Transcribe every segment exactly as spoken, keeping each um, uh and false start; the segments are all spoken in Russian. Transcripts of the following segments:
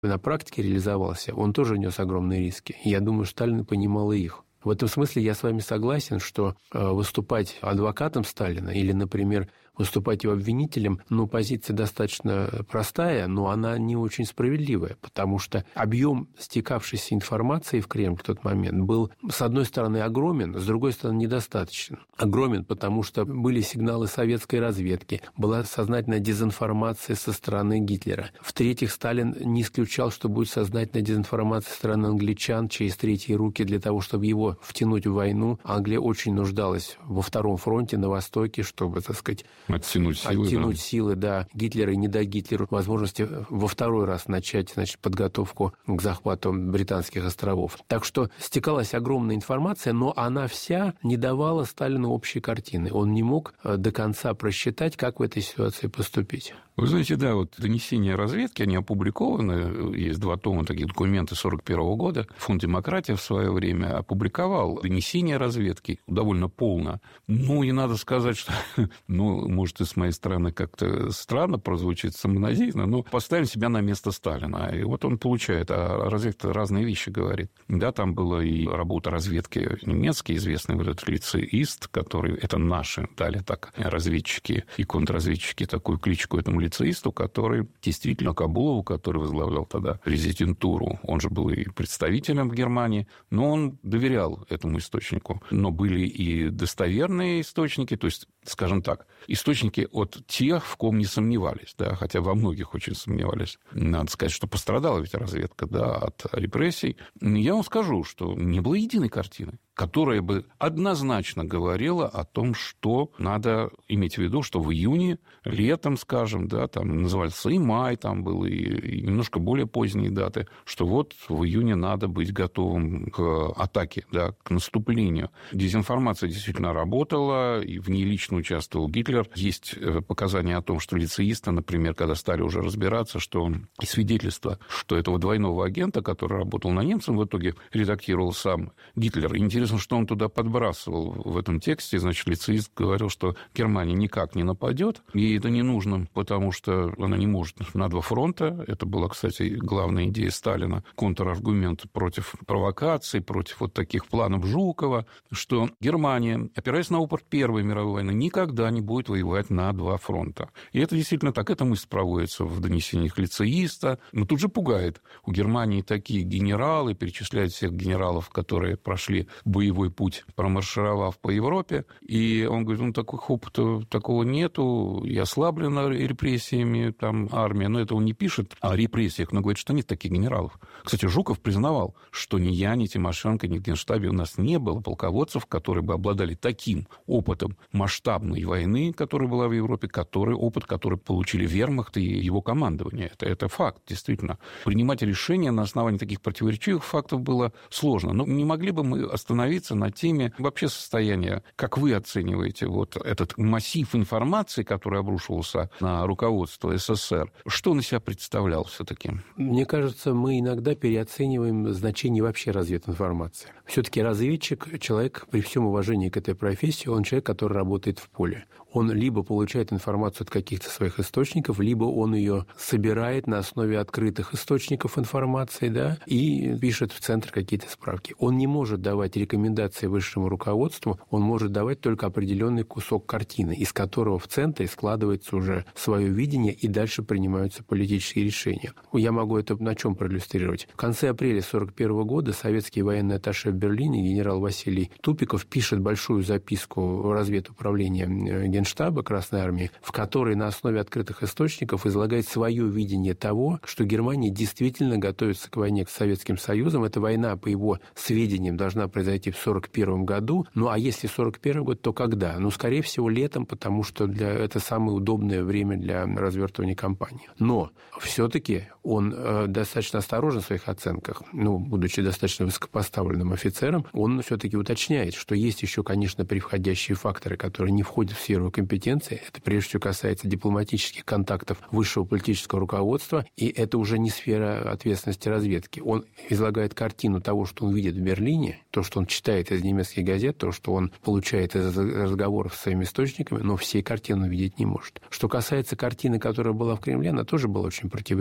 на практике реализовался, он тоже нес огромные риски. Я думаю, Сталин понимал и их. В этом смысле я с вами согласен, что выступать адвокатом Сталина или, например, выступать его обвинителем, ну, позиция достаточно простая, но она не очень справедливая, потому что объем стекавшейся информации в Кремль в тот момент был, с одной стороны, огромен, с другой стороны, недостаточен. Огромен, потому что были сигналы советской разведки, была сознательная дезинформация со стороны Гитлера. В-третьих, Сталин не исключал, что будет сознательная дезинформация со стороны англичан через третьи руки для того, чтобы его втянуть в войну. Англия очень нуждалась во втором фронте на Востоке, чтобы, так сказать, Оттянуть силы, Оттянуть да. силы, да, Гитлера и не дать Гитлеру возможности во второй раз начать, значит, подготовку к захвату британских островов. Так что стекалась огромная информация, но она вся не давала Сталину общей картины. Он не мог до конца просчитать, как в этой ситуации поступить. Вы знаете, да, вот донесения разведки, они опубликованы, есть два тома таких документов сорок первого года. Фонд «Демократия» в свое время опубликовал донесения разведки довольно полно. Ну, и надо сказать, что, ну, может, и с моей стороны как-то странно прозвучит, самонадеянно, но поставим себя на место Сталина. И вот он получает, а разведка разные вещи говорит. Да, там была и работа разведки немецкий, известный вот этот лицеист, который, это наши дали так разведчики и контрразведчики такую кличку этому лицеисту, который действительно Кабулову, который возглавлял тогда резидентуру, он же был и представителем в Германии, но он доверял этому источнику. Но были и достоверные источники, то есть, скажем так, источники от тех, в ком не сомневались, да, хотя во многих очень сомневались. Надо сказать, что пострадала ведь разведка, да, от репрессий. Я вам скажу, что не было единой картины, которая бы однозначно говорила о том, что надо иметь в виду, что в июне, летом, скажем, да, там назывался и май, там был и, и немножко более поздние даты, что вот в июне надо быть готовым к атаке, да, к наступлению. Дезинформация действительно работала, и в ней лично участвовал Гитлер. Есть показания о том, что лицеисты, например, когда стали уже разбираться, что и свидетельство, что этого двойного агента, который работал на немцев, в итоге редактировал сам Гитлер. Интересно, что он туда подбрасывал в этом тексте. Значит, лицеист говорил, что Германия никак не нападет, ей это не нужно, потому что она не может на два фронта. Это была, кстати, главная идея Сталина. Контраргумент против провокаций, против вот таких планов Жукова, что Германия, опираясь на опыт Первой мировой войны, никогда не будет воевать на два фронта. И это действительно так. Эта мысль проводится в донесениях лицеиста. Но тут же пугает. У Германии такие генералы, перечисляют всех генералов, которые прошли боевой путь, промаршировав по Европе. И он говорит, ну, такого опыта такого нету, и ослаблена репрессиями там армия. Но это он не пишет о репрессиях, но говорит, что нет таких генералов. Кстати, Жуков признавал, что ни я, ни Тимошенко, ни в Генштабе у нас не было полководцев, которые бы обладали таким опытом масштабной войны, которая была в Европе, который опыт, который получили вермахт и его командование. Это, это факт, действительно. Принимать решения на основании таких противоречивых фактов было сложно. Но не могли бы мы остановиться на теме вообще состояния, как вы оцениваете вот этот массив информации, который обрушивался на руководство СССР, что он из себя представлял все-таки? Мне кажется, мы иногда переоцениваем значение вообще развединформации. Все-таки разведчик, человек, при всем уважении к этой профессии, он человек, который работает в поле. Он либо получает информацию от каких-то своих источников, либо он ее собирает на основе открытых источников информации, да, и пишет в центр какие-то справки. Он не может давать рекомендации высшему руководству, он может давать только определенный кусок картины, из которого в центре складывается уже свое видение, и дальше принимаются политические решения. Я могу это на чем проиллюстрировать? В конце апреля сорок первого года советский военный атташе в Берлине генерал Василий Тупиков пишет большую записку в разведуправление Генштаба Красной Армии, в которой на основе открытых источников излагает свое видение того, что Германия действительно готовится к войне с Советским Союзом. Эта война, по его сведениям, должна произойти в сорок первом году. Ну, а если сорок первый год, то когда? Ну, скорее всего, летом, потому что для... это самое удобное время для развертывания кампании. Но все-таки он э, достаточно осторожен в своих оценках. Ну, будучи достаточно высокопоставленным офицером, он все-таки уточняет, что есть еще, конечно, превходящие факторы, которые не входят в сферу компетенции. Это, прежде всего, касается дипломатических контактов высшего политического руководства, и это уже не сфера ответственности разведки. Он излагает картину того, что он видит в Берлине, то, что он читает из немецких газет, то, что он получает из разговоров с своими источниками, но всей картины он видеть не может. Что касается картины, которая была в Кремле, она тоже была очень противоречива. Мы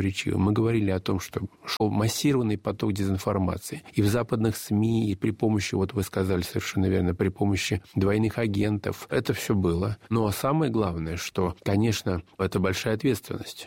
Мы говорили о том, что шел массированный поток дезинформации. И в западных СМИ, и при помощи, вот вы сказали совершенно верно, при помощи двойных агентов. Это все было. Но самое главное, что, конечно, это большая ответственность.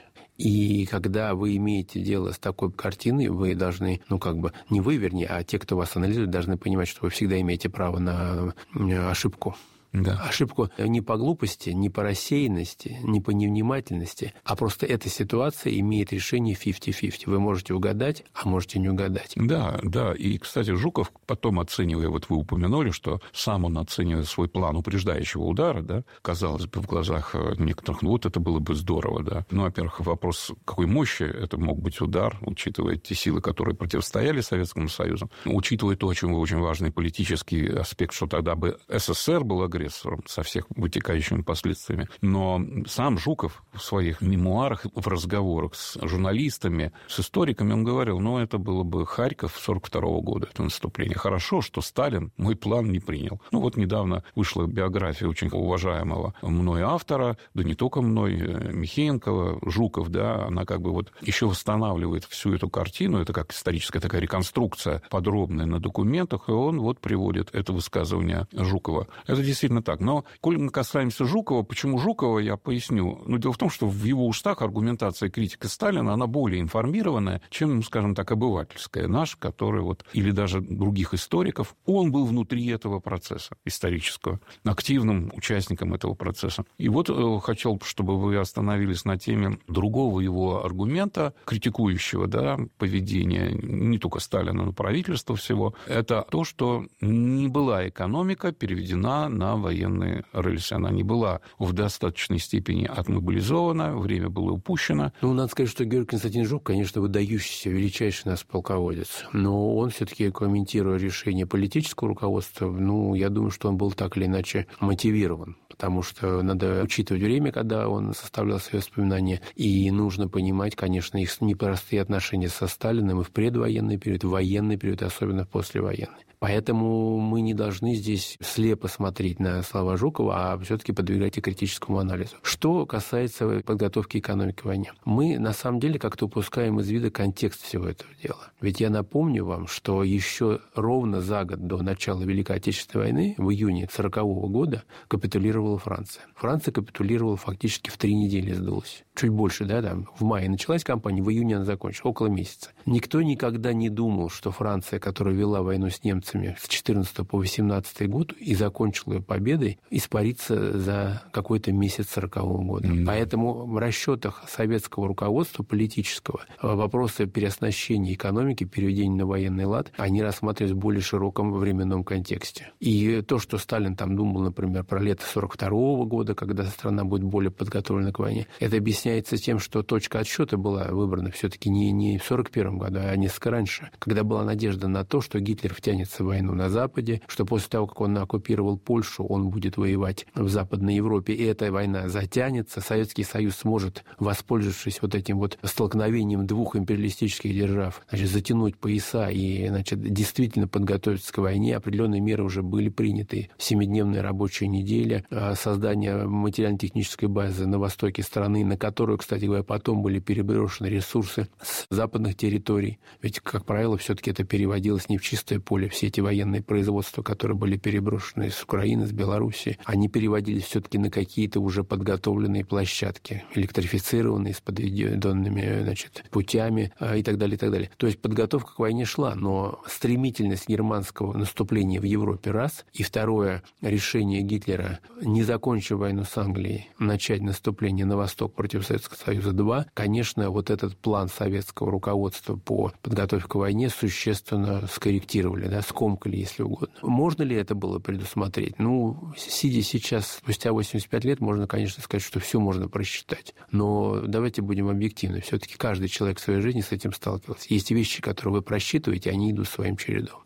И когда вы имеете дело с такой картиной, вы должны, ну, как бы, не вы, вернее, а те, кто вас анализирует, должны понимать, что вы всегда имеете право на ошибку. Да. Ошибку не по глупости, не по рассеянности, не по невнимательности, а просто эта ситуация имеет решение пятьдесят на пятьдесят. Вы можете угадать, а можете не угадать. Да, да. И, кстати, Жуков потом, оценивая, вот вы упомянули, что сам он, оценивая свой план упреждающего удара, да, казалось бы, в глазах некоторых, ну, вот это было бы здорово, да. Ну, во-первых, вопрос, какой мощи это мог быть удар, учитывая те силы, которые противостояли Советскому Союзу, учитывая то, о чем очень важный политический аспект, что тогда бы СССР был агрессором, со всех вытекающими последствиями. Но сам Жуков в своих мемуарах, в разговорах с журналистами, с историками, он говорил, ну, это было бы Харьков сорок второго года, это наступление. Хорошо, что Сталин мой план не принял. Ну, вот недавно вышла биография очень уважаемого мной автора, да не только мной, Михеенкова, Жуков, да, она как бы вот еще восстанавливает всю эту картину, это как историческая такая реконструкция подробная на документах, и он вот приводит это высказывание Жукова. Это действительно так. Но, коль мы касаемся Жукова, почему Жукова, я поясню. Ну, дело в том, что в его устах аргументация критика Сталина, она более информированная, чем, скажем так, обывательская наша, которая вот, или даже других историков. Он был внутри этого процесса исторического, активным участником этого процесса. И вот э, хотел, чтобы вы остановились на теме другого его аргумента, критикующего, да, поведения не только Сталина, но и правительства всего. Это то, что не была экономика переведена на военные рельсы. Она не была в достаточной степени отмобилизована, время было упущено. Ну, надо сказать, что Георгий Константинович Жуков, конечно, выдающийся, величайший наш полководец. Но он все-таки, комментируя решение политического руководства, ну, я думаю, что он был так или иначе мотивирован. Потому что надо учитывать время, когда он составлял свои воспоминания, и нужно понимать, конечно, их непростые отношения со Сталиным и в предвоенный период, в военный период, особенно в послевоенный. Поэтому мы не должны здесь слепо смотреть на слова Жукова, а все-таки подвергать их критическому анализу. Что касается подготовки экономики к войне. Мы, на самом деле, как-то упускаем из вида контекст всего этого дела. Ведь я напомню вам, что еще ровно за год до начала Великой Отечественной войны, в июне сорокового года, капитулировала Франция. Франция капитулировала фактически в три недели, сдулась. Чуть больше, да, там, в мае началась кампания, в июне она закончилась, около месяца. Никто никогда не думал, что Франция, которая вела войну с немцами с четырнадцатого по восемнадцатый год и закончила ее победой, испарится за какой-то месяц сорокового года. Mm-hmm. Поэтому в расчетах советского руководства политического вопросы переоснащения экономики, переведения на военный лад, они рассматривались в более широком временном контексте. И то, что Сталин там думал, например, про лето сорок второго года, когда страна будет более подготовлена к войне, это объясняется тем, что точка отсчета была выбрана все-таки не, не в сорок первом году, а несколько раньше, когда была надежда на то, что Гитлер втянется в войну на Западе, что после того, как он оккупировал Польшу, он будет воевать в Западной Европе, и эта война затянется, Советский Союз сможет, воспользовавшись вот этим вот столкновением двух империалистических держав, значит, затянуть пояса и, значит, действительно подготовиться к войне. Определенные меры уже были приняты. Семидневная рабочая неделя, создание материально-технической базы на востоке страны, на которую, кстати говоря, потом были переброшены ресурсы с западных территорий. Ведь, как правило, все-таки это переводилось не в чистое поле. Все эти военные производства, которые были переброшены из Украины, из Белоруссии, они переводились все-таки на какие-то уже подготовленные площадки, электрифицированные, с подведенными, значит, путями и так далее, и так далее. То есть подготовка к войне шла, но стремительность германского наступления в Европе раз, и второе, решение Гитлера, не закончив войну с Англией, начать наступление на восток против Советского Союза два, конечно, вот этот план советского руководства по подготовке к войне существенно скорректировали, да, скомкали, если угодно. Можно ли это было предусмотреть? Ну, сидя сейчас, спустя восемьдесят пять лет, можно, конечно, сказать, что все можно просчитать. Но давайте будем объективны. Все-таки каждый человек в своей жизни с этим сталкивался. Есть вещи, которые вы просчитываете, они идут своим чередом.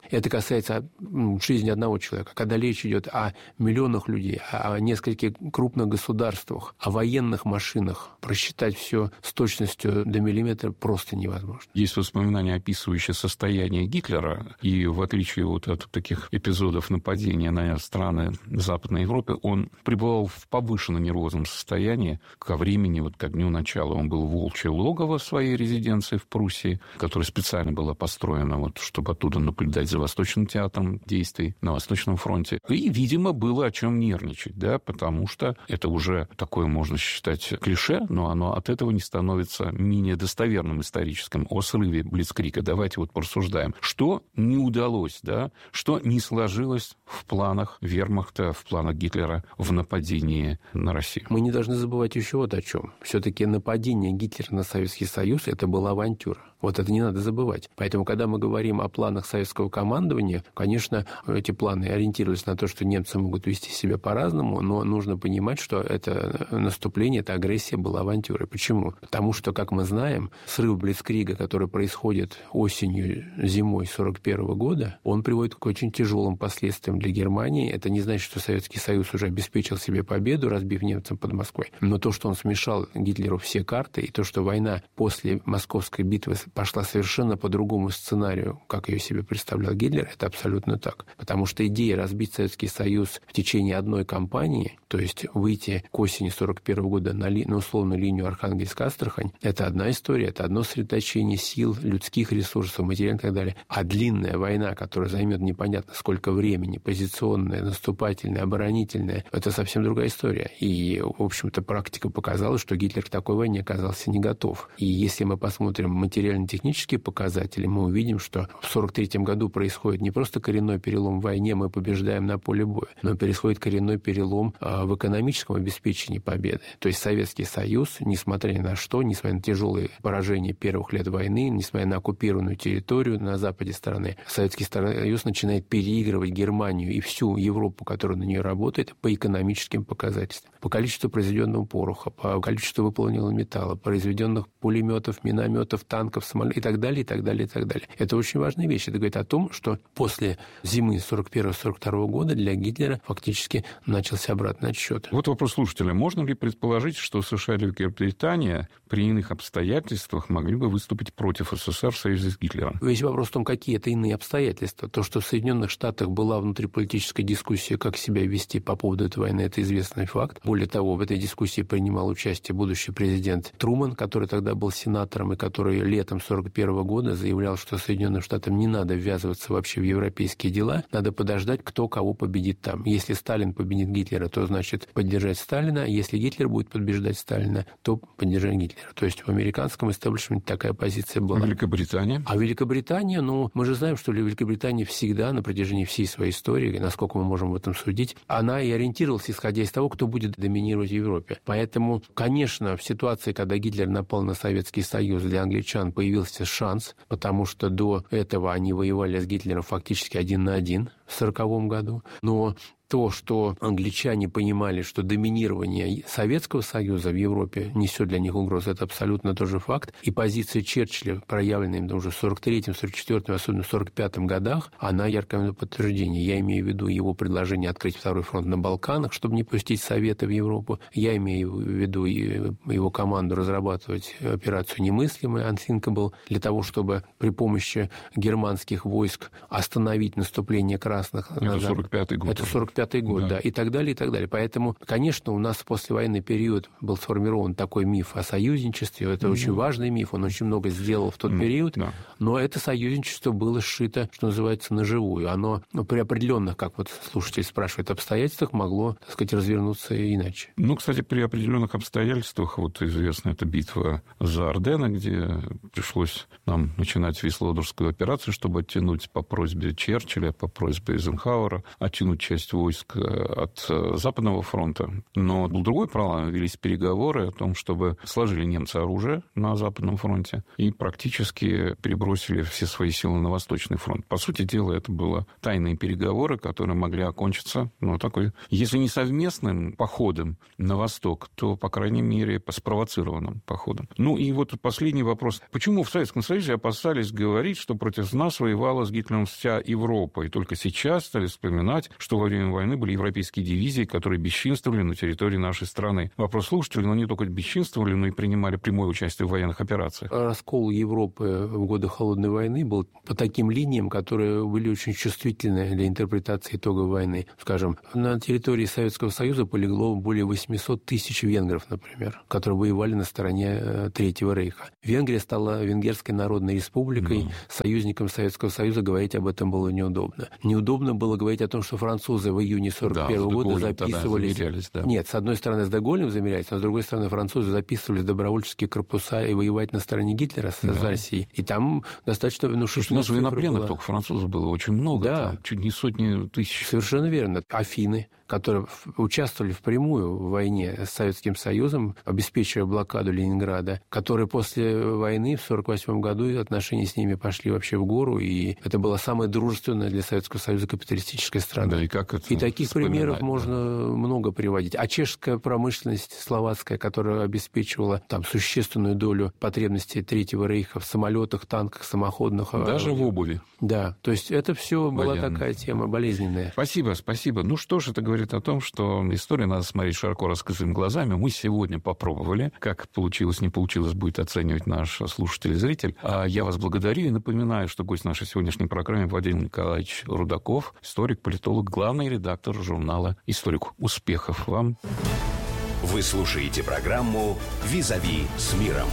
Это касается жизни одного человека. Когда речь идет о миллионах людей, о нескольких крупных государствах, о военных машинах, просчитать все с точностью до миллиметра просто невозможно. Есть воспоминания, описывающие состояние Гитлера, и в отличие вот от таких эпизодов нападения на страны Западной Европы, он пребывал в повышенном нервозном состоянии ко времени, вот ко дню начала. Он был в Волчье логово в своей резиденции в Пруссии, которая специально была построена, вот, чтобы оттуда наблюдать за Восточным театром действий на Восточном фронте. И, видимо, было о чем нервничать, да, потому что это уже такое, можно считать, клише, но оно от этого не становится менее достоверным историческим. О срыве Блицкрига давайте вот порассуждаем. Что не удалось, да, что не сложилось в планах Вермахта, в планах Гитлера в нападении на Россию? Мы не должны забывать еще вот о чем. Все-таки нападение Гитлера на Советский Союз – это была авантюра. Вот это не надо забывать. Поэтому, когда мы говорим о планах советского командования, конечно, эти планы ориентировались на то, что немцы могут вести себя по-разному, но нужно понимать, что это наступление, эта агрессия была авантюрой. Почему? Потому что, как мы знаем, срыв Блицкрига, который происходит осенью, зимой сорок первого года, он приводит к очень тяжелым последствиям для Германии. Это не значит, что Советский Союз уже обеспечил себе победу, разбив немцам под Москвой. Но то, что он смешал Гитлеру все карты, и то, что война после Московской битвы пошла совершенно по другому сценарию, как ее себе представлял Гитлер, это абсолютно так. Потому что идея разбить Советский Союз в течение одной кампании, то есть выйти к осени сорок первого года на, ли, на условную линию Архангельск-Астрахань, это одна история, это одно сосредоточение сил, людских ресурсов, материальных и так далее. А длинная война, которая займет непонятно сколько времени, позиционная, наступательная, оборонительная, это совсем другая история. И, в общем-то, практика показала, что Гитлер к такой войне оказался не готов. И если мы посмотрим материально-технические показатели, мы увидим, что в сорок третьем году происходит не просто коренной перелом в войне, мы побеждаем на поле боя, но происходит коренной перелом в экономическом обеспечении победы. То есть Советский Союз, несмотря ни на что, несмотря на тяжелые поражения первых лет войны, несмотря на оккупированную территорию на западе страны, Советский Союз начинает переигрывать Германию и всю Европу, которая на нее работает, по экономическим показателям. По количеству произведенного пороха, по количеству выполненного металла, произведенных пулеметов, минометов, танков, самолетов и так далее, и так далее, и так далее. Это очень важная вещь. Это говорит о том, что после зимы сорок первого сорок второго года для Гитлера фактически начался обратный отсчет. Вот вопрос слушателя. Можно ли предположить, что США и Великобритания при иных обстоятельствах могли бы выступить против СССР в союзе с Гитлером? Весь вопрос в том, какие это иные обстоятельства. То, что в Соединенных Штатах была внутриполитическая дискуссия, как себя вести по поводу этой войны, это известный факт. Более того, в этой дискуссии принимал участие будущий президент Труман, который тогда был сенатором и который летом сорок первого года заявлял, что Соединенным Штатам не надо ввязываться вообще в европейские дела, надо подождать, кто кого победит там. Если Сталин победит Гитлера, то значит поддержать Сталина, если Гитлер будет побеждать Сталина, то поддержать Гитлера. То есть в американском истеблишменте такая позиция была. А Великобритания? А Великобритания, ну, мы же знаем, что Великобритания всегда на протяжении всей своей истории, насколько мы можем в этом судить, она и ориентировалась, исходя из того, кто будет доминировать в Европе. Поэтому, конечно, в ситуации, когда Гитлер напал на Советский Союз, для англичан появился шанс, потому что до этого они воевали с Гитлером фактически один на один в сороковом году. Но то, что англичане понимали, что доминирование Советского Союза в Европе несет для них угрозу, это абсолютно тоже факт. И позиция Черчилля, проявленная им уже в сорок третьем, сорок четвёртом, особенно в сорок пятом годах, она яркое подтверждение. Я имею в виду его предложение открыть второй фронт на Балканах, чтобы не пустить Советы в Европу. Я имею в виду его команду разрабатывать операцию «Немыслимая», Unthinkable, для того, чтобы при помощи германских войск остановить наступление красных. Это сорок пятый год. Это сорок пятый год, да. да, и так далее, и так далее. Поэтому, конечно, у нас в послевоенный период был сформирован такой миф о союзничестве. Это mm-hmm. очень важный миф, он очень много сделал в тот mm-hmm. период, да. но это союзничество было сшито, что называется, наживую. Оно ну, при определенных, как вот слушатель спрашивает, обстоятельствах могло, так сказать, развернуться иначе. Ну, кстати, при определенных обстоятельствах, вот известна эта битва за Ордены, где пришлось нам начинать Вислоудерскую операцию, чтобы оттянуть по просьбе Черчилля, по просьбе Эйзенхауэра, оттянуть часть войск войск от Западного фронта. Но был другой план, велись переговоры о том, чтобы сложили немцы оружие на Западном фронте и практически перебросили все свои силы на Восточный фронт. По сути дела, это были тайные переговоры, которые могли окончиться, ну, такой, если не совместным походом на восток, то, по крайней мере, спровоцированным походом. Ну, и вот последний вопрос. Почему в Советском Союзе опасались говорить, что против нас воевала с Гитлером вся Европа, и только сейчас стали вспоминать, что во время войны были европейские дивизии, которые бесчинствовали на территории нашей страны? Вопрос слушателей, но не только бесчинствовали, но и принимали прямое участие в военных операциях. Раскол Европы в годы Холодной войны был по таким линиям, которые были очень чувствительны для интерпретации итогов войны. Скажем, на территории Советского Союза полегло более восемьсот тысяч венгров, например, которые воевали на стороне Третьего Рейха. Венгрия стала Венгерской Народной Республикой, mm. союзником Советского Союза говорить об этом было неудобно. Неудобно было говорить о том, что французы в июне сорок первого да, года записывались... Да. Нет, с одной стороны, с де Голлем замерялись, но с другой стороны, французы записывались в добровольческие корпуса и воевать на стороне Гитлера с да. Россией. И там достаточно... Ну, у нас военнопленных только французов было очень много, да. Там, чуть не сотни тысяч. Совершенно верно. Афины, которые участвовали впрямую в войне с Советским Союзом, обеспечивая блокаду Ленинграда, которые после войны в сорок восьмом году отношения с ними пошли вообще в гору, и это была самая дружественная для Советского Союза капиталистическая страна. Да, и как это и таких примеров да. можно много приводить. А чешская промышленность, словацкая, которая обеспечивала там существенную долю потребностей Третьего Рейха в самолетах, танках, самоходных. Даже в обуви. Да, то есть это все была такая тема болезненная. Спасибо, спасибо. Ну что ж, это говорит о том, что историю надо смотреть широко раскрытыми глазами. Мы сегодня попробовали. Как получилось, не получилось, будет оценивать наш слушатель и зритель. А я вас благодарю и напоминаю, что гость нашей сегодняшней программы Владимир Николаевич Рудаков, историк, политолог, главный редактор журнала «Историк». Успехов вам! Вы слушаете программу «Визави с миром».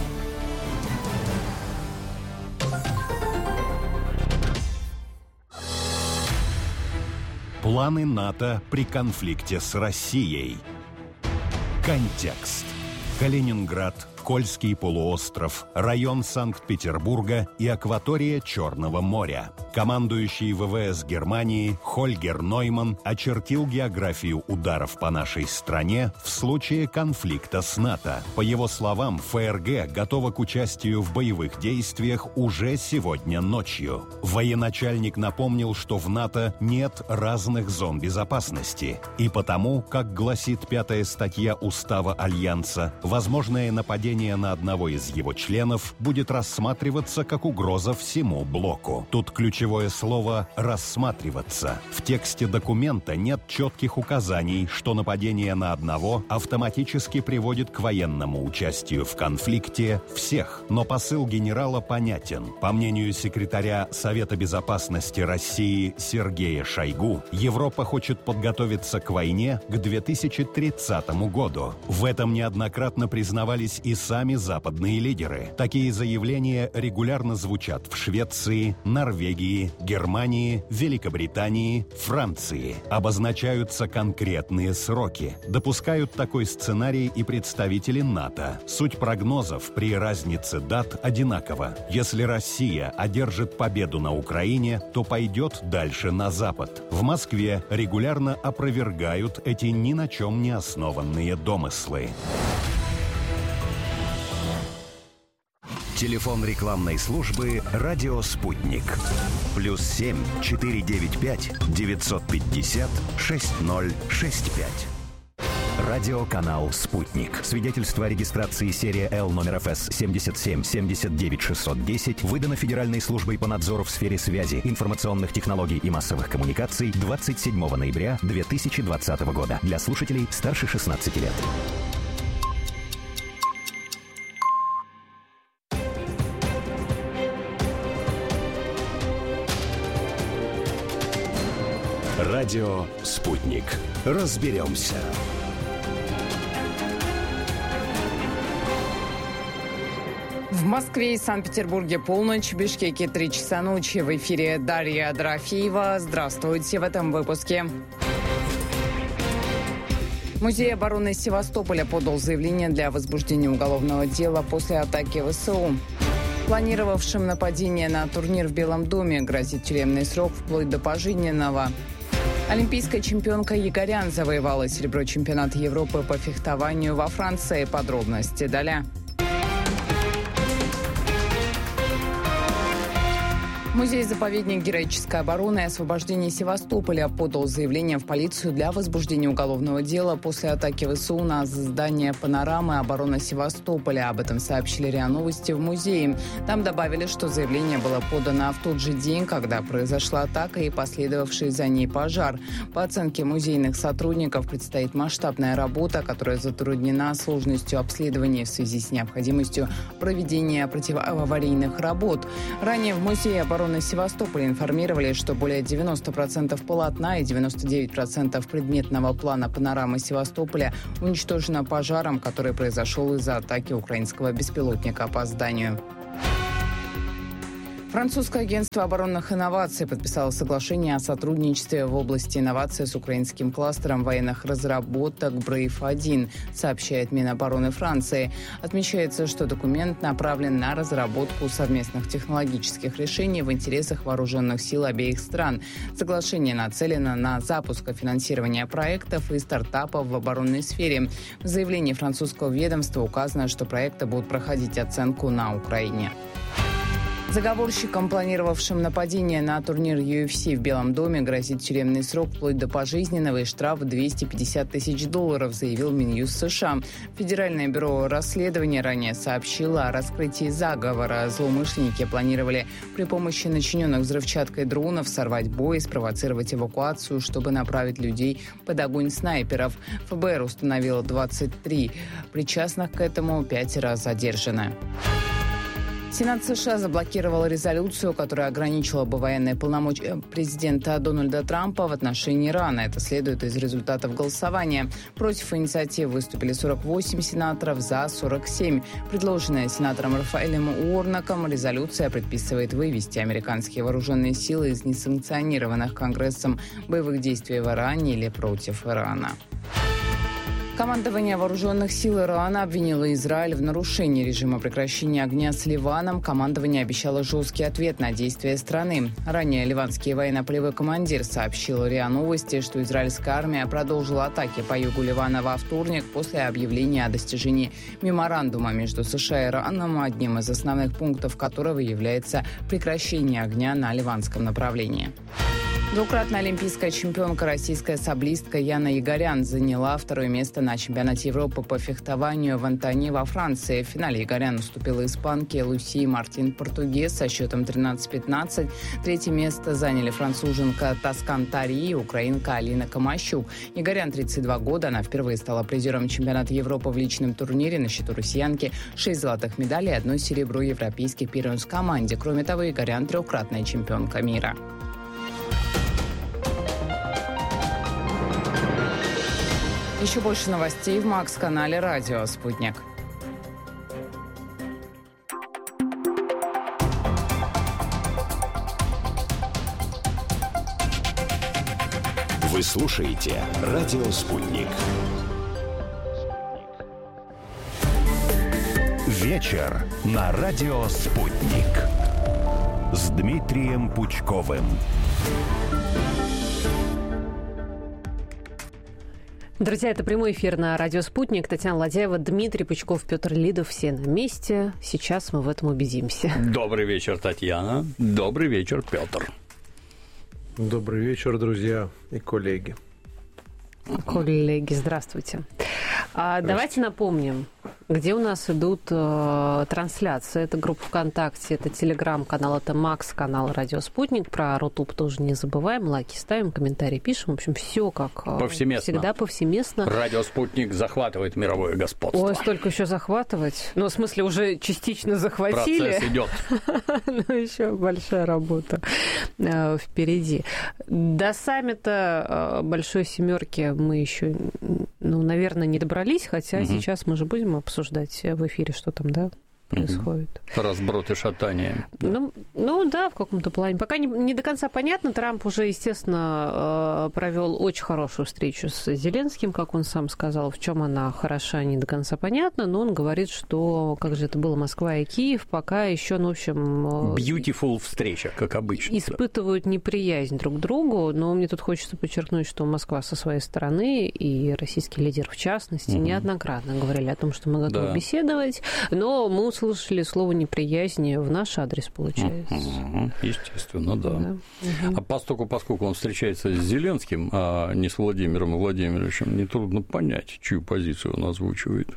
Планы НАТО при конфликте с Россией. Контекст. Калининград, Кольский полуостров, район Санкт-Петербурга и акватория Черного моря. Командующий ВВС Германии Хольгер Нойман очертил географию ударов по нашей стране в случае конфликта с НАТО. По его словам, ФРГ готова к участию в боевых действиях уже сегодня ночью. Военачальник напомнил, что в НАТО нет разных зон безопасности. И потому, как гласит пятая статья Устава Альянса, возможное нападение на одного из его членов будет рассматриваться как угроза всему блоку. Тут ключевое слово «рассматриваться». В тексте документа нет четких указаний, что нападение на одного автоматически приводит к военному участию в конфликте всех. Но посыл генерала понятен. По мнению секретаря Совета безопасности России Сергея Шойгу, Европа хочет подготовиться к войне к две тысячи тридцатому году. В этом неоднократно признавались и сами западные лидеры. Такие заявления регулярно звучат в Швеции, Норвегии, Германии, Великобритании, Франции. Обозначаются конкретные сроки. Допускают такой сценарий и представители НАТО. Суть прогнозов при разнице дат одинакова. Если Россия одержит победу на Украине, то пойдет дальше на Запад. В Москве регулярно опровергают эти ни на чем не основанные домыслы. Телефон рекламной службы «Радио Спутник». Плюс семь четыре девять пять девятьсот пятьдесят шесть ноль шесть пять. Радиоканал «Спутник». Свидетельство о регистрации серия Л номер эф эс семьдесят семь семьдесят девять шестьсот десять выдано Федеральной службой по надзору в сфере связи, информационных технологий и массовых коммуникаций двадцать седьмого ноября две тысячи двадцатого года. Для слушателей старше шестнадцати лет. Радио «Спутник». Разберемся. В Москве и Санкт-Петербурге полночь, в Бишкеке три часа ночи. В эфире Дарья Дорофеева. Здравствуйте в этом выпуске. Музей обороны Севастополя подал заявление для возбуждения уголовного дела после атаки ВСУ. Планировавшим нападение на турнир в Белом доме грозит тюремный срок вплоть до пожизненного. Олимпийская чемпионка Егорян завоевала серебро чемпионата Европы по фехтованию во Франции. Подробности далее. Музей-заповедник героической обороны и освобождения Севастополя подал заявление в полицию для возбуждения уголовного дела после атаки ВСУ на здание «Панорамы» обороны Севастополя. Об этом сообщили РИА Новости в музее. Там добавили, что заявление было подано в тот же день, когда произошла атака и последовавший за ней пожар. По оценке музейных сотрудников, предстоит масштабная работа, которая затруднена сложностью обследования в связи с необходимостью проведения противоаварийных работ. Ранее в музее обороны на Севастополе информировали, что более девяносто процентов полотна и девяносто девять процентов предметного плана панорамы Севастополя уничтожено пожаром, который произошел из-за атаки украинского беспилотника по зданию. Французское агентство оборонных инноваций подписало соглашение о сотрудничестве в области инноваций с украинским кластером военных разработок брейв один, сообщает Минобороны Франции. Отмечается, что документ направлен на разработку совместных технологических решений в интересах вооруженных сил обеих стран. Соглашение нацелено на запуск и финансирование проектов и стартапов в оборонной сфере. В заявлении французского ведомства указано, что проекты будут проходить оценку на Украине. Заговорщикам, планировавшим нападение на турнир ю эф си в Белом доме, грозит тюремный срок вплоть до пожизненного и штраф двести пятьдесят тысяч долларов, заявил Минюст США. Федеральное бюро расследования ранее сообщило о раскрытии заговора. Злоумышленники планировали при помощи начиненных взрывчаткой дронов сорвать бой и спровоцировать эвакуацию, чтобы направить людей под огонь снайперов. эф бэ эр установило двадцать три причастных к этому, пятеро задержаны. Сенат США заблокировал резолюцию, которая ограничила бы военные полномочия президента Дональда Трампа в отношении Ирана. Это следует из результатов голосования. Против инициативы выступили сорок восемь сенаторов, за сорок семь. Предложенная сенатором Рафаэлем Уорноком резолюция предписывает вывести американские вооруженные силы из несанкционированных Конгрессом боевых действий в Иране или против Ирана. Командование вооруженных сил Ирана обвинило Израиль в нарушении режима прекращения огня с Ливаном. Командование обещало жесткий ответ на действия страны. Ранее ливанский военно-полевой командир сообщил РИА Новости, что израильская армия продолжила атаки по югу Ливана во вторник после объявления о достижении меморандума между США и Ираном, одним из основных пунктов которого является прекращение огня на ливанском направлении. Двукратная олимпийская чемпионка, российская саблистка Яна Егорян заняла второе место на чемпионате Европы по фехтованию в Антони во Франции. В финале Егорян уступила испанке Лусии Мартин Португес со счетом тринадцать пятнадцать. Третье место заняли француженка Таскан Тари и украинка Алина Камащук. Егорян тридцать два года. Она впервые стала призером чемпионата Европы в личном турнире. На счету россиянки шесть золотых медалей и одно серебро европейских первенств в команде. Кроме того, Егорян трехкратная чемпионка мира. Еще больше новостей в Макс-канале «Радио Спутник». Вы слушаете «Радио Спутник». Вечер на «Радио Спутник» с Дмитрием Пучковым. Друзья, это прямой эфир на радио «Спутник». Татьяна Ладяева, Дмитрий Пучков, Петр Лидов. Все на месте. Сейчас мы в этом убедимся. Добрый вечер, Татьяна. Добрый вечер, Петр. Добрый вечер, друзья и коллеги. Коллеги, здравствуйте. А, давайте напомним, где у нас идут э, трансляции. Это группа ВКонтакте, это Телеграм-канал, это Макс-канал «Радио Спутник». Про Рутуб тоже не забываем. Лайки ставим, комментарии пишем. В общем, все как повсеместно. Всегда повсеместно. «Радио Спутник» захватывает мировое господство. Ой, столько еще захватывать. Ну, в смысле, уже частично захватили. Процесс идет. Но еще большая работа э, впереди. До саммита э, Большой Семерки мы еще, ну, наверное, не добрались, хотя угу. сейчас мы же будем обсуждать в эфире, что там, да? происходит. Разброд и шатание. Да. Ну, ну да, в каком-то плане. Пока не, не до конца понятно. Трамп уже, естественно, провел очень хорошую встречу с Зеленским, как он сам сказал. В чем она хороша, не до конца понятно, но он говорит, что, как же это было, Москва и Киев, пока еще, ну, в общем... Beautiful встреча, как обычно. Испытывают неприязнь друг к другу, но мне тут хочется подчеркнуть, что Москва со своей стороны и российский лидер в частности угу. неоднократно говорили о том, что мы готовы да. беседовать, но мы услышали слово неприязни в наш адрес, получается. Угу. Естественно, да. да. Угу. А поскольку, поскольку он встречается с Зеленским, а не с Владимиром Владимировичем, нетрудно понять, чью позицию он озвучивает.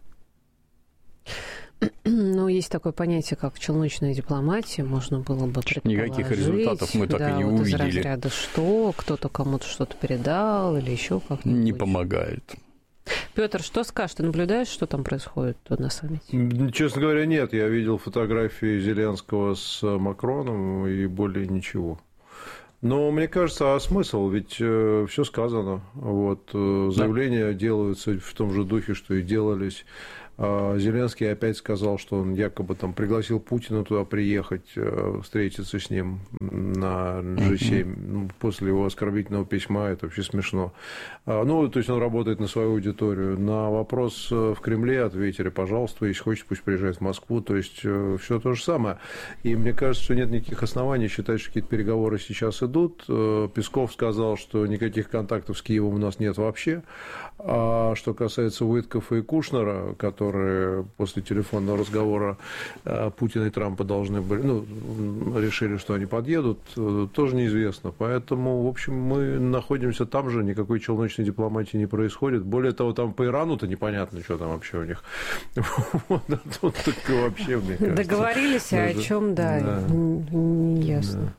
Ну, есть такое понятие, как челночная дипломатия, можно было бы предположить. Никаких результатов мы так да, и не вот увидели. Из разряда что, кто-то кому-то что-то передал или еще как-то. Не помогает. Петр, что скажешь? Ты наблюдаешь, что там происходит на саммите? Честно говоря, нет. Я видел фотографии Зеленского с Макроном и более ничего. Но мне кажется, а смысл? Ведь э, все сказано. Вот, э, заявления да. делаются в том же духе, что и делались. Зеленский опять сказал, что он якобы там пригласил Путина туда приехать, встретиться с ним на джи семь. Ну, после его оскорбительного письма это вообще смешно. Ну, то есть он работает на свою аудиторию. На вопрос в Кремле ответили, пожалуйста, если хочет, пусть приезжает в Москву. То есть все то же самое. И мне кажется, что нет никаких оснований считать, что какие-то переговоры сейчас идут. Песков сказал, что никаких контактов с Киевом у нас нет вообще. А что касается Уиткофа и Кушнера, которые которые после телефонного разговора Путина и Трампа должны были, ну, решили, что они подъедут, тоже неизвестно. Поэтому, в общем, мы находимся там же, никакой челночной дипломатии не происходит. Более того, там по Ирану-то непонятно, что там вообще у них. Вот, а тут только вообще, мне кажется. Договорились, а о чем, да, не ясно.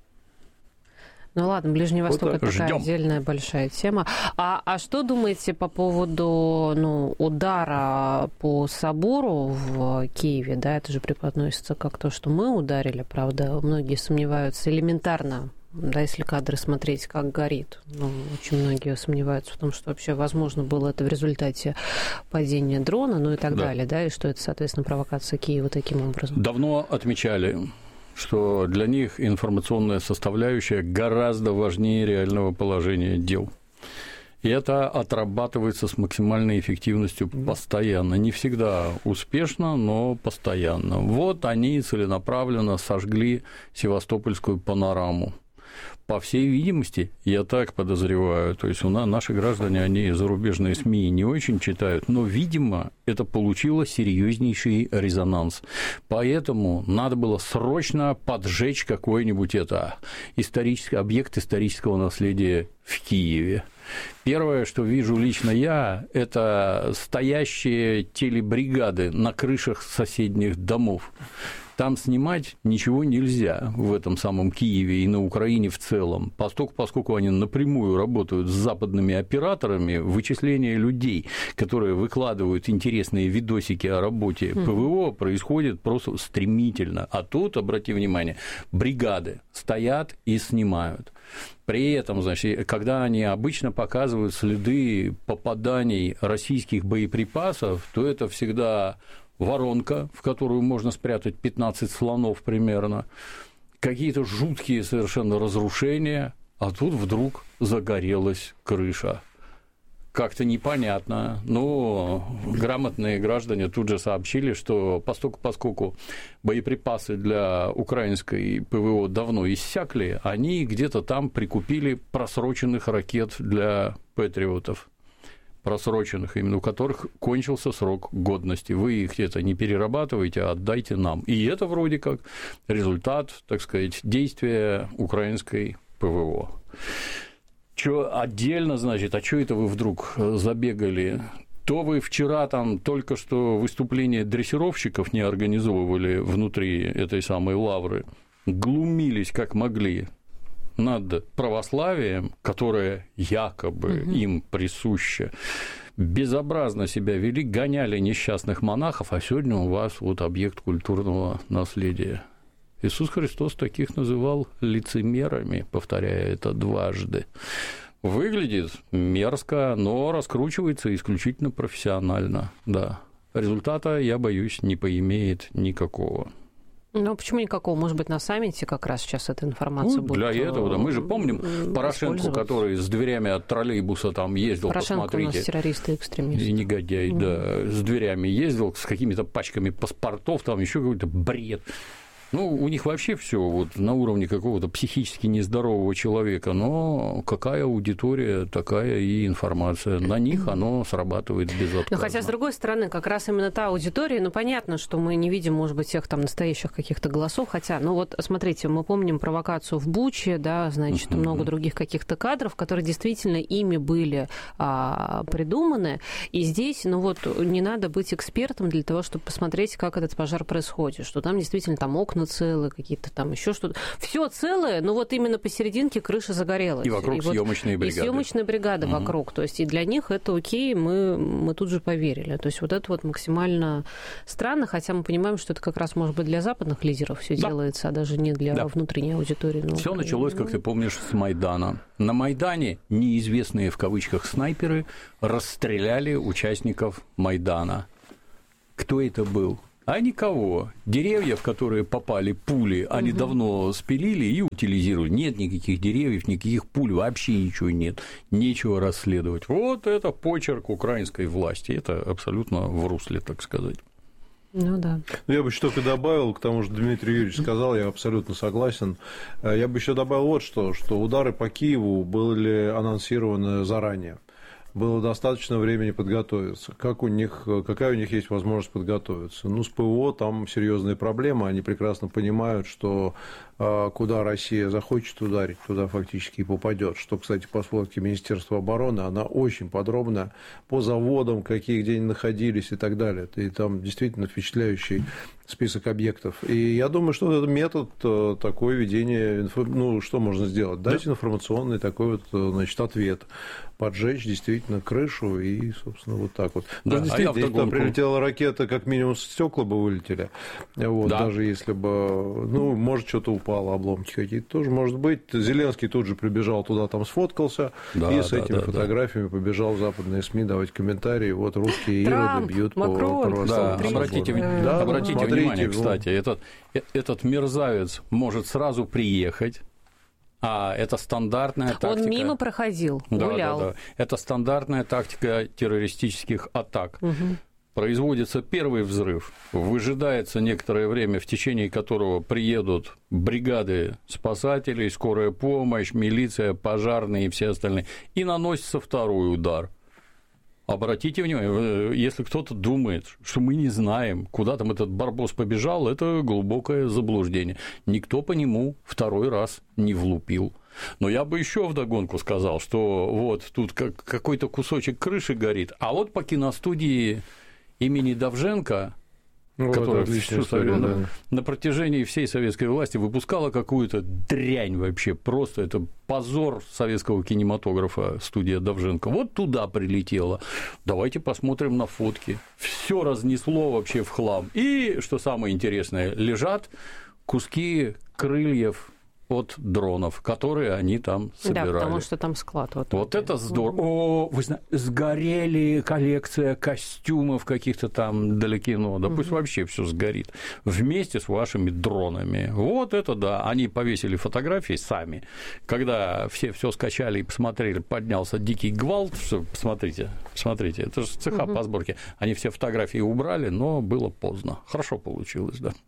Ну ладно, Ближний Восток вот – это такая ждем. Отдельная большая тема. А, а что думаете по поводу ну, удара по собору в Киеве? Да, это же преподносится как то, что мы ударили, правда. Многие сомневаются элементарно, да, если кадры смотреть, как горит. Ну, очень многие сомневаются в том, что вообще возможно было это в результате падения дрона, ну и так да. далее, да, и что это, соответственно, провокация Киева таким образом. Давно отмечали, что для них информационная составляющая гораздо важнее реального положения дел. И это отрабатывается с максимальной эффективностью постоянно. Не всегда успешно, но постоянно. Вот они целенаправленно сожгли Севастопольскую панораму. По всей видимости, я так подозреваю, то есть у нас наши граждане, они зарубежные СМИ не очень читают, но, видимо, это получило серьезнейший резонанс. Поэтому надо было срочно поджечь какой-нибудь это исторический объект исторического наследия в Киеве. Первое, что вижу лично я, это стоящие телебригады на крышах соседних домов. Там снимать ничего нельзя в этом самом Киеве и на Украине в целом, поскольку, поскольку они напрямую работают с западными операторами, вычисление людей, которые выкладывают интересные видосики о работе ПВО, происходит просто стремительно. А тут, обрати внимание, бригады стоят и снимают. При этом, значит, когда они обычно показывают следы попаданий российских боеприпасов, то это всегда воронка, в которую можно спрятать пятнадцать слонов примерно, какие-то жуткие совершенно разрушения, а тут вдруг загорелась крыша. Как-то непонятно, но грамотные граждане тут же сообщили, что поскольку, поскольку боеприпасы для украинской ПВО давно иссякли, они где-то там прикупили просроченных ракет для патриотов. Просроченных, именно у которых кончился срок годности. Вы их где-то не перерабатываете, а отдайте нам. И это вроде как результат, так сказать, действия украинской ПВО. Чё отдельно, значит, а что это вы вдруг забегали? То вы вчера там только что выступление дрессировщиков не организовывали внутри этой самой лавры, глумились как могли над православием, которое якобы угу. им присуще, безобразно себя вели, гоняли несчастных монахов, а сегодня у вас вот объект культурного наследия. Иисус Христос таких называл лицемерами, повторяя это дважды. Выглядит мерзко, но раскручивается исключительно профессионально, да. результата, я боюсь, не поимеет никакого. Ну, почему никакого? Может быть, на саммите как раз сейчас эта информация ну, будет для этого, да. Мы же помним Порошенко, который с дверями от троллейбуса там ездил, Порошенко посмотрите. у нас террорист и экстремист. И негодяй, mm. да, с дверями ездил, с какими-то пачками паспортов, там еще какой-то бред. Ну, у них вообще все вот на уровне какого-то психически нездорового человека, но какая аудитория, такая и информация. На них оно срабатывает безотказно. Но хотя, с другой стороны, как раз именно та аудитория, ну, понятно, что мы не видим, может быть, тех там настоящих каких-то голосов, хотя, ну, вот, смотрите, мы помним провокацию в Буче, да, значит, uh-huh. много других каких-то кадров, которые действительно ими были а, придуманы, и здесь, ну, вот, не надо быть экспертом для того, чтобы посмотреть, как этот пожар происходит, что там действительно там окна целые, какие-то там еще что-то. Все целое, но вот именно посерединке крыша загорелась. И вокруг и съемочные вот, бригады. И съемочная бригада угу. вокруг. То есть и для них это окей, мы, мы тут же поверили. То есть вот это вот максимально странно, хотя мы понимаем, что это как раз, может быть, для западных лидеров все да. делается, а даже не для да. внутренней аудитории. Все началось, как ты помнишь, с Майдана. На Майдане неизвестные в кавычках снайперы расстреляли участников Майдана. Кто это был? А никого. Деревья, в которые попали пули, они угу. давно спилили и утилизировали. Нет никаких деревьев, никаких пуль, вообще ничего нет. Нечего расследовать. Вот это почерк украинской власти. Это абсолютно в русле, так сказать. Ну да. Я бы еще только добавил к тому, что Дмитрий Юрьевич сказал, я абсолютно согласен. Я бы еще добавил вот что, что удары по Киеву были анонсированы заранее. Было достаточно времени подготовиться. Как у них, какая у них есть возможность подготовиться? Ну, с ПВО там серьезные проблемы. Они прекрасно понимают, что куда Россия захочет ударить, туда фактически и попадет. Что, кстати, по сводке Министерства обороны, она очень подробная по заводам, какие где они находились и так далее. И там действительно впечатляющий список объектов. И я думаю, что этот метод такое ведение, ну, что можно сделать? Дать да. информационный такой вот, значит, ответ. Поджечь действительно крышу и, собственно, вот так вот. Да, действительно, а если туда прилетела ракета, как минимум стекла бы вылетели. Вот, да. Даже если бы, ну, может, что-то упало, обломки какие-то тоже может быть. Зеленский тут же прибежал туда, там сфоткался, да, и с да, этими да, фотографиями да. побежал в западные СМИ давать комментарии. Вот русские Трамп, ироды бьют Макрон, по православному. Да, обратите, да, обратите внимание, кстати, этот, этот мерзавец может сразу приехать. А это стандартная тактика. Он мимо проходил, да, гулял. Да, да. Это стандартная тактика террористических атак. Угу. Производится первый взрыв, выжидается некоторое время, в течение которого приедут бригады спасателей, скорая помощь, милиция, пожарные и все остальные, и наносится второй удар. Обратите внимание, если кто-то думает, что мы не знаем, куда там этот барбос побежал, это глубокое заблуждение. Никто по нему второй раз не влупил. Но я бы еще вдогонку сказал, что вот тут какой-то кусочек крыши горит, а вот по киностудии имени Довженко, ну, которая всю историю, да. на, на протяжении всей советской власти выпускала какую-то дрянь вообще, просто это позор советского кинематографа, студия Довженко. Вот туда прилетела. Давайте посмотрим на фотки. Все разнесло вообще в хлам. И, что самое интересное, лежат куски крыльев от дронов, которые они там собирали. Да, потому что там склад. Вот, вот это здорово. О, вы знаете, сгорели коллекция костюмов каких-то там для кино. Да угу. Пусть вообще все сгорит. Вместе с вашими дронами. Вот это да. Они повесили фотографии сами. Когда все все скачали и посмотрели, поднялся дикий гвалт. Что, посмотрите, посмотрите. Это же цеха угу. по сборке. Они все фотографии убрали, но было поздно. Хорошо получилось, да.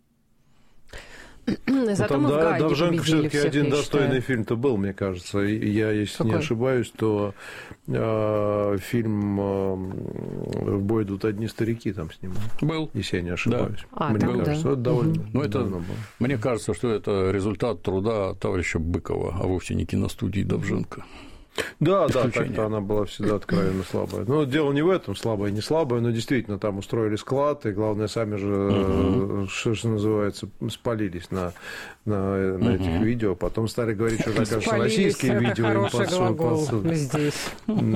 Зато там, мы да, в Гааге Довженко все-таки один достойный считаю. фильм-то был, мне кажется. Я, если Какой? не ошибаюсь, то э, фильм э, «В бой идут одни старики» там снимал. Был. Если я не ошибаюсь. Да. А, мне там, кажется, да. это довольно угу. давно это, было. Мне кажется, что это результат труда товарища Быкова, а вовсе не киностудии Довженко. Да, да, так-то она была всегда откровенно слабая. Но дело не в этом, слабая, не слабая, но действительно там устроили склад, и главное, сами же, угу. что же называется, спалились на, на, на угу. этих видео. Потом стали говорить, что, кажется, российские видео им подсунули. Здесь.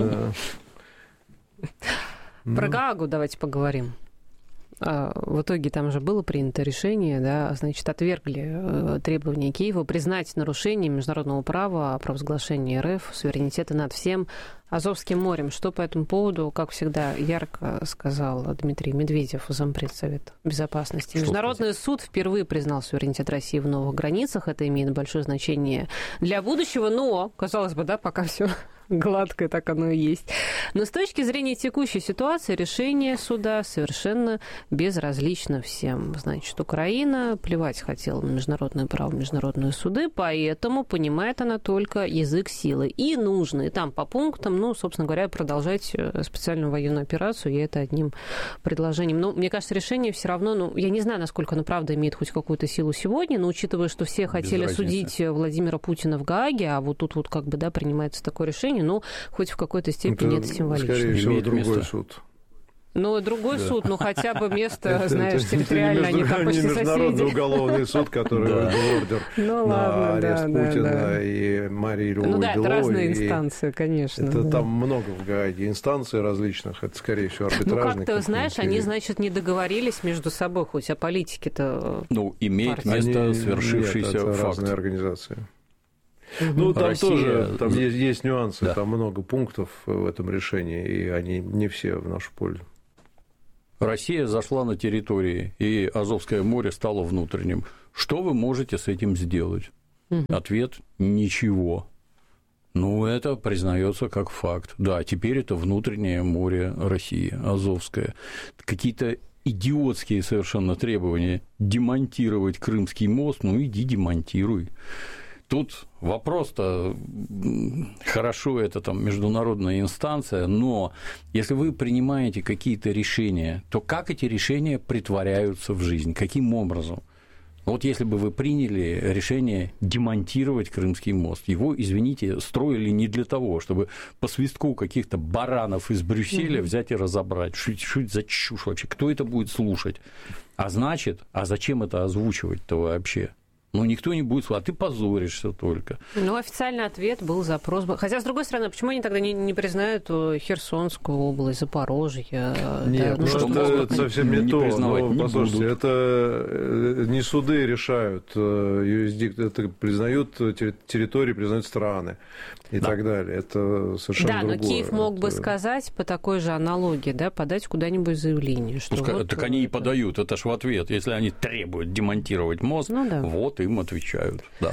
Про Гаагу давайте поговорим. В итоге там же было принято решение, да, значит, отвергли требования Киева признать нарушение международного права о провозглашении РФ суверенитета над всем Азовским морем. Что по этому поводу, как всегда, ярко сказал Дмитрий Медведев, зампред Совета Безопасности. Что Международный сказать? Суд впервые признал суверенитет России в новых границах. Это имеет большое значение для будущего, но, казалось бы, да, пока все гладко, так оно и есть. Но с точки зрения текущей ситуации решение суда совершенно безразлично всем. Значит, Украина плевать хотела на международное право, международные суды, поэтому понимает она только язык силы. И нужно, и там по пунктам, ну, собственно говоря, продолжать специальную военную операцию, я это одним предложением. Но мне кажется, решение все равно, ну, я не знаю, насколько оно правда имеет хоть какую-то силу сегодня, но учитывая, что все хотели судить Владимира Путина в Гааге, а вот тут вот как бы, да, принимается такое решение, ну, хоть в какой-то степени это, это символично. Скорее всего, имеет другой место. Суд. Ну, другой да. суд, ну, хотя бы место, знаешь, территориально, они там почти соседи. Международный уголовный суд, который выдал ордер на арест Путина и Марии Львовой Беловой. Ну да, это разные инстанции, конечно. Это там много в Гааге инстанций различных, это, скорее всего, арбитражные. Ну, как-то, знаешь, они, значит, не договорились между собой, хоть о политике-то. Ну, имеет место свершившийся факт. Разные организации. Ну, там Россия... тоже там есть, есть нюансы, да. Там много пунктов в этом решении, и они не все в нашу пользу. Россия зашла на территории, и Азовское море стало внутренним. Что вы можете с этим сделать? Угу. Ответ – ничего. Ну, это признается как факт. Да, теперь это внутреннее море России, Азовское. Какие-то идиотские совершенно требования демонтировать Крымский мост, ну, иди демонтируй. Тут вопрос-то, хорошо, это там международная инстанция, но если вы принимаете какие-то решения, то как эти решения претворяются в жизнь? Каким образом? Вот если бы вы приняли решение демонтировать Крымский мост, его, извините, строили не для того, чтобы по свистку каких-то баранов из Брюсселя взять и разобрать. Что, что это за чушь вообще? Кто это будет слушать? А значит, а зачем это озвучивать-то вообще? Ну, никто не будет сказать, а ты позоришься только. Ну, официальный ответ был запрос. Хотя, с другой стороны, почему они тогда не, не признают Херсонскую область, Запорожье? Нет, да, ну, что это, это совсем не, не то. Но, не послушайте, будут. Это не суды решают, юрисдикт, это признают территории, признают страны и да. так далее. Это совершенно да, другое. Да, но Киев мог это... бы сказать по такой же аналогии, да, подать куда-нибудь заявление. Что Пускай, вот так они и подают, это ж в ответ. Если они требуют демонтировать мост, ну, да. вот им отвечают, да.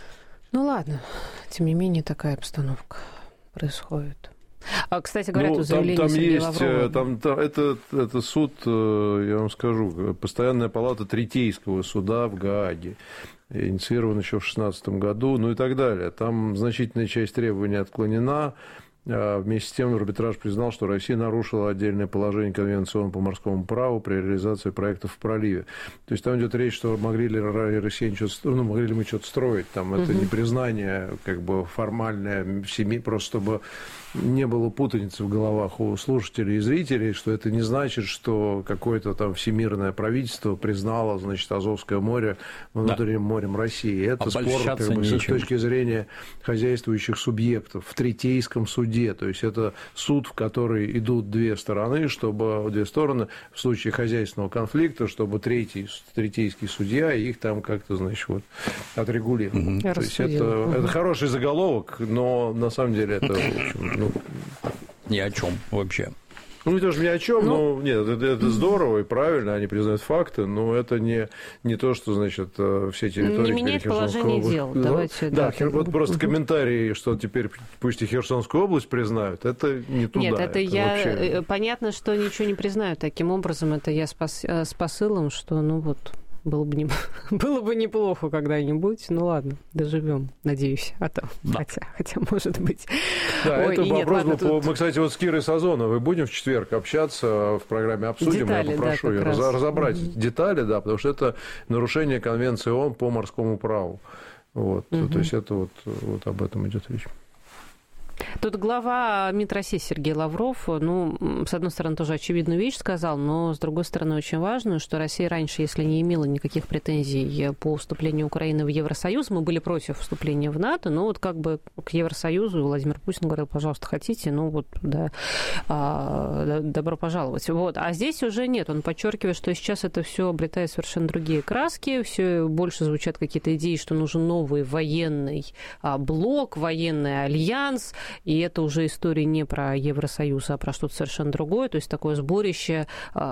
Ну ладно, тем не менее такая обстановка происходит. А, кстати говоря, ну, тут заявление там, там Сергея есть, Лаврова. Там, там, это, это суд, я вам скажу, постоянная палата Третейского суда в Гааге, инициирован еще в две тысячи шестнадцатом году, ну и так далее. Там значительная часть требований отклонена. Вместе с тем арбитраж признал, что Россия нарушила отдельное положение Конвенции ООН по морскому праву при реализации проектов в проливе. То есть там идет речь, что могли ли россияне что-то, ну, могли ли мы что-то строить. Там это не признание как бы формальное в семье, просто чтобы не было путаницы в головах у слушателей и зрителей, что это не значит, что какое-то там всемирное правительство признало, значит, Азовское море внутренним да. морем России. Это спор как бы, с точки зрения хозяйствующих субъектов в Третейском суде. То есть это суд, в который идут две стороны, чтобы две стороны в случае хозяйственного конфликта, чтобы третий, третейский судья их там как-то, значит, вот отрегулировал. Угу. То есть это, угу. это хороший заголовок, но на самом деле это, в общем, ну, ни о чем вообще. Ну, это же ни о чем, ну, но нет, это, это здорово и правильно, они признают факты, но это не, не то, что, значит, все территории... Не меняет положение область... дел, да, давайте... Да, да, вот просто комментарии, что теперь пусть и Херсонскую область признают, это не туда. Нет, это, это я... Вообще... Понятно, что ничего не признают таким образом, это я с, пос... с посылом, что, ну, вот... Было бы, не... Было бы неплохо когда-нибудь. Ну ладно, доживем, надеюсь. А там, да. хотя, хотя, может быть. Да, Ой, это нет, вопрос ладно, был. тут... Мы, кстати, вот с Кирой Сазоновой будем в четверг общаться в программе «Обсудим». Детали, я попрошу да, ее раз... разобрать угу. детали, да, потому что это нарушение Конвенции ООН по морскому праву. Вот. Угу. То есть это вот, вот об этом идет речь. Тут глава МИД России Сергей Лавров, ну, с одной стороны, тоже очевидную вещь сказал, но, с другой стороны, очень важную, что Россия раньше, если не имела никаких претензий по вступлению Украины в Евросоюз, мы были против вступления в НАТО, но вот как бы к Евросоюзу Владимир Путин говорил, пожалуйста, хотите, ну вот, да, добро пожаловать. Вот. А здесь уже нет, он подчеркивает, что сейчас это все обретает совершенно другие краски, все больше звучат какие-то идеи, что нужен новый военный блок, военный альянс, и и это уже история не про Евросоюз, а про что-то совершенно другое, то есть такое сборище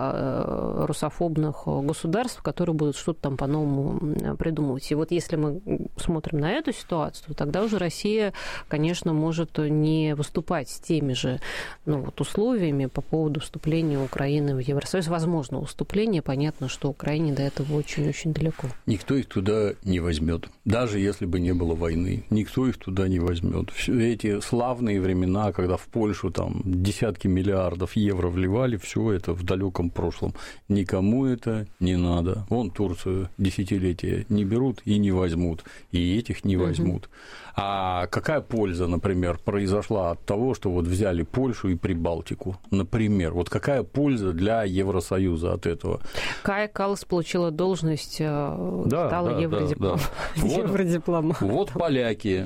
русофобных государств, которые будут что-то там по-новому придумывать. И вот если мы смотрим на эту ситуацию, тогда уже Россия, конечно, может не выступать с теми же ну, вот условиями по поводу вступления Украины в Евросоюз. Возможно, вступление, понятно, что Украине до этого очень-очень далеко. Никто их туда не возьмет. Даже если бы не было войны, никто их туда не возьмет. Все эти славные времена, когда в Польшу там десятки миллиардов евро вливали, все это в далеком прошлом. Никому это не надо. Вон Турцию десятилетия не берут и не возьмут, и этих не возьмут. А какая польза, например, произошла от того, что вот взяли Польшу и Прибалтику, например? Вот какая польза для Евросоюза от этого? Кая Каллас получила должность, да, стала да, евродиплом... да, да. евродипломатом. Вот, вот поляки,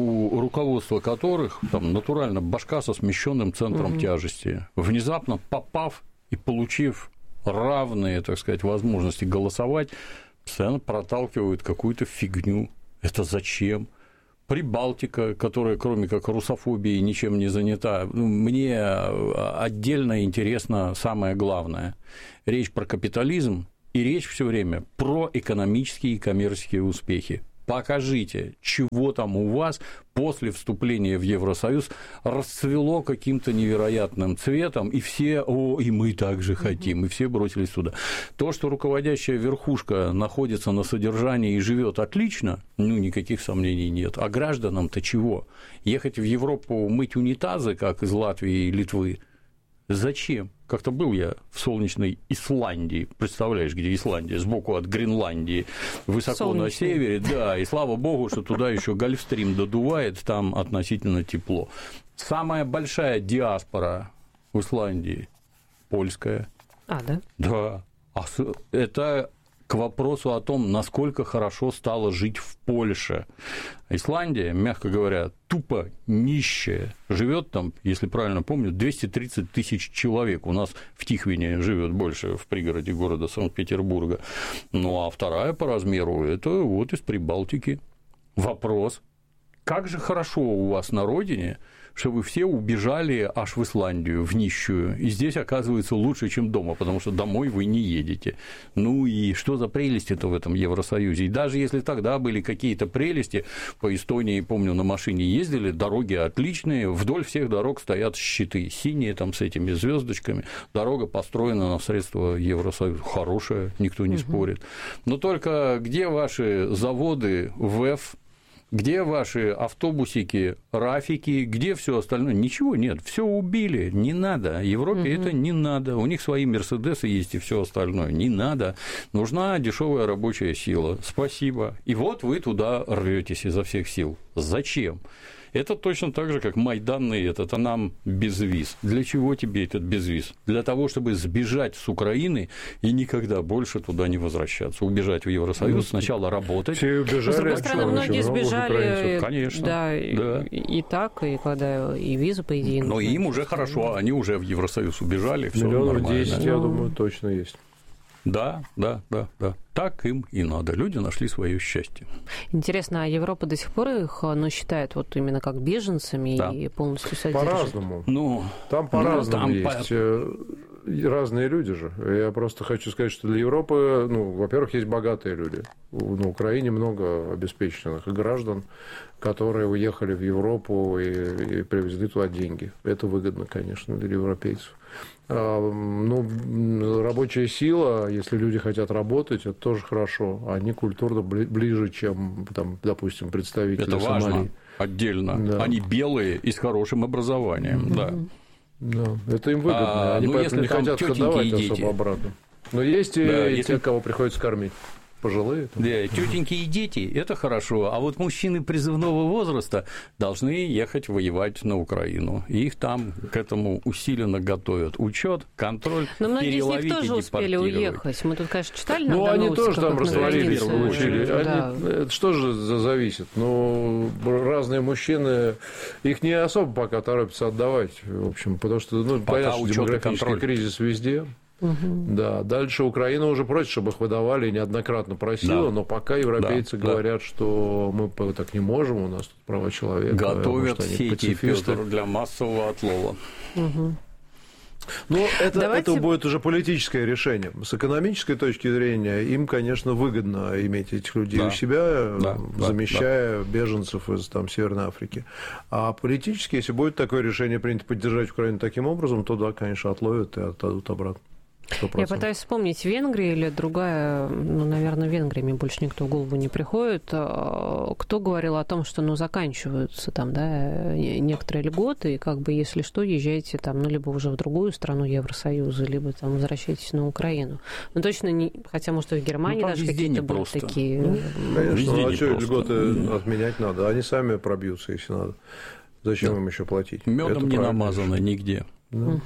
у руководства которых там натурально башка со смещенным центром угу. тяжести, внезапно попав и получив равные, так сказать, возможности голосовать, постоянно проталкивают какую-то фигню. Это зачем? Прибалтика, которая, кроме как русофобии, ничем не занята. Мне отдельно интересно самое главное. Речь про капитализм и речь все время про экономические и коммерческие успехи. Покажите, чего там у вас после вступления в Евросоюз расцвело каким-то невероятным цветом, и все, о, и мы также хотим, и все бросились туда. То, что руководящая верхушка находится на содержании и живет отлично, ну, никаких сомнений нет. А гражданам-то чего? Ехать в Европу мыть унитазы, как из Латвии и Литвы? Зачем? Как-то был я в солнечной Исландии, представляешь, где Исландия, сбоку от Гренландии, высоко Солнечный. На севере, да, и слава богу, что туда еще Гольфстрим додувает, там относительно тепло. Самая большая диаспора в Исландии польская. А, да? Да. Это к вопросу о том, насколько хорошо стало жить в Польше. Исландия, мягко говоря, тупо нищая. Живет там, если правильно помню, двести тридцать тысяч человек. У нас в Тихвине живет больше, в пригороде города Санкт-Петербурга. Ну, а вторая по размеру – это вот из Прибалтики. Вопрос. Как же хорошо у вас на родине, что вы все убежали аж в Исландию, в нищую, и здесь оказывается лучше, чем дома, потому что домой вы не едете. Ну и что за прелести-то в этом Евросоюзе? И даже если тогда были какие-то прелести, по Эстонии, помню, на машине ездили, дороги отличные, вдоль всех дорог стоят щиты, синие там с этими звездочками, дорога построена на средства Евросоюза, хорошая, никто не угу. спорит. Но только где ваши заводы ВЭФ, где ваши автобусики, рафики, где все остальное? Ничего нет, все убили, не надо. Европе угу. это не надо. У них свои Мерседесы есть и все остальное. Не надо. Нужна дешевая рабочая сила. Спасибо. И вот вы туда рветесь изо всех сил. Зачем? Это точно так же, как майданный этот, а нам безвиз. Для чего тебе этот безвиз? Для того, чтобы сбежать с Украины и никогда больше туда не возвращаться. Убежать в Евросоюз, ну, сначала работать. Все убежали. С другой стороны, многие сбежали, конечно, да, да. И, и так, и когда и визу, по идее. Но им уже хорошо, они уже в Евросоюз убежали, все нормально. Миллионов десять, я думаю, точно есть. Да, да, да, да. Так им и надо. Люди нашли свое счастье. Интересно, а Европа до сих пор их ну, считает вот именно как беженцами да. и полностью содержит? По-разному. Ну, там по-разному ну, там есть. По... Разные люди же. Я просто хочу сказать, что для Европы, ну, во-первых, есть богатые люди. На Украине много обеспеченных граждан, которые уехали в Европу и, и привезли туда деньги. Это выгодно, конечно, для европейцев. Ну, рабочая сила, если люди хотят работать, это тоже хорошо. Они культурно ближе, чем, там, допустим, представители это Сомали. Важно, отдельно. Да. Они белые и с хорошим образованием, mm-hmm. да. Да, это им выгодно. Они а, ну, поэтому не хотят отдавать особо обратно. Но есть да, и если... те, кого приходится кормить. Пожилые. Там. Да, тетеньки и дети – это хорошо, а вот мужчины призывного возраста должны ехать воевать на Украину. И их там к этому усиленно готовят. Учет, контроль, но многие переловить из них тоже успели уехать. Мы тут, конечно, читали. Ну, они тоже там растворились, получили. Да. Они, это что же зависит? Ну, разные мужчины, их не особо пока торопятся отдавать, в общем, потому что, ну, пока понятно, что демографический кризис везде. Угу. Да, дальше Украина уже просит, чтобы их выдавали, и неоднократно просила, да. но пока европейцы да, говорят, да. что мы так не можем, у нас тут права человека. Готовят сети, Петр, для массового отлова. Угу. Но это, Давайте... это будет уже политическое решение. С экономической точки зрения им, конечно, выгодно иметь этих людей да. у себя, да, замещая да. беженцев из там, Северной Африки. А политически, если будет такое решение принято поддержать Украину таким образом, то да, конечно, отловят и отдадут обратно. сто процентов. Я пытаюсь вспомнить, Венгрия или другая, ну, наверное, Венгрия, мне больше никто в голову не приходит. Кто говорил о том, что, ну, заканчиваются там, да, некоторые льготы, и как бы, если что, езжайте там, ну, либо уже в другую страну Евросоюза, либо там возвращайтесь на Украину. Ну, точно не, хотя, может, и в Германии ну, даже какие-то будут такие... Ну, конечно, ну, а что льготы mm. отменять надо? Они сами пробьются, если надо. Зачем да. им еще платить? Медом не намазано нигде. Да. Угу.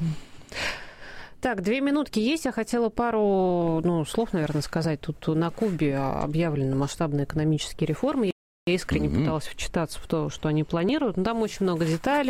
Так, две минутки есть. Я хотела пару ну, слов, наверное, сказать. Тут на Кубе объявлены масштабные экономические реформы. Я искренне mm-hmm. пыталась вчитаться в то, что они планируют. Но там очень много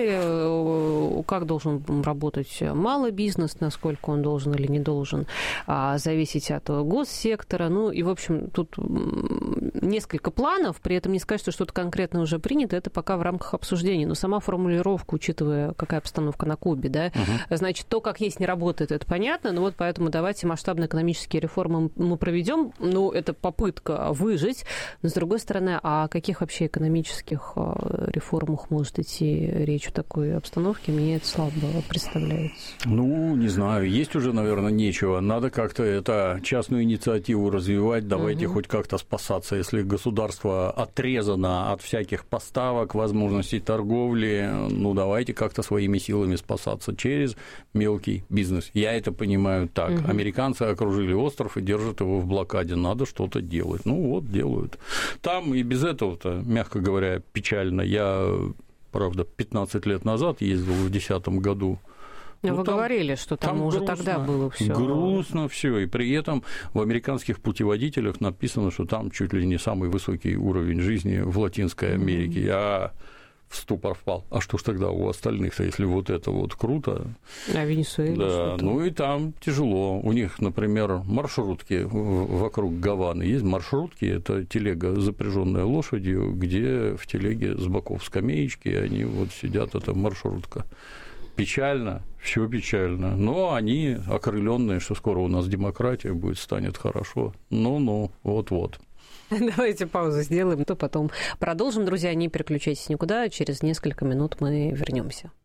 деталей, как должен работать малый бизнес, насколько он должен или не должен зависеть от госсектора. Ну и, в общем, тут несколько планов, при этом не сказать, что что-то конкретное уже принято, это пока в рамках обсуждений. Но сама формулировка, учитывая, какая обстановка на Кубе, да, uh-huh. значит, то, как есть, не работает, это понятно, но вот поэтому давайте масштабные экономические реформы мы проведем. Ну, это попытка выжить. Но, с другой стороны, а какие каких вообще экономических реформах может идти речь в такой обстановке, мне это слабо представляется. Ну, не знаю, есть уже, наверное, нечего. Надо как-то это частную инициативу развивать, давайте угу. хоть как-то спасаться. Если государство отрезано от всяких поставок, возможностей торговли, ну, давайте как-то своими силами спасаться через мелкий бизнес. Я это понимаю так. Угу. Американцы окружили остров и держат его в блокаде. Надо что-то делать. Ну, вот, делают. Там и без этого мягко говоря, печально. Я, правда, пятнадцать лет назад ездил в две тысячи десятом году. Вы ну, там, говорили, что там, там уже грустно, тогда было все. Грустно все. И при этом в американских путеводителях написано, что там чуть ли не самый высокий уровень жизни в Латинской Америке. Mm-hmm. Я в ступор впал. А что ж тогда у остальных-то, если вот это вот круто? А Венесуэла? Да, ну и там тяжело. У них, например, маршрутки вокруг Гаваны. Есть маршрутки, это телега, запряженная лошадью, где в телеге с боков скамеечки, и они вот сидят, это маршрутка. Печально, все печально. Но они окрыленные, что скоро у нас демократия будет, станет хорошо. Ну-ну, вот-вот. Давайте паузу сделаем, то потом продолжим. Друзья, не переключайтесь никуда. Через несколько минут мы вернемся.